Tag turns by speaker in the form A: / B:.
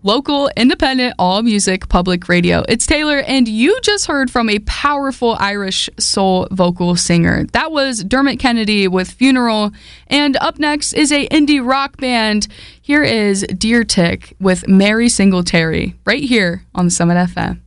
A: local, independent, all music, public radio. It's Taylor, and you just heard from a powerful Irish soul vocal singer. That was Dermot Kennedy with Funeral. And up next is a indie rock band. Here is Deer Tick with Mary Singletary, right here on the Summit FM.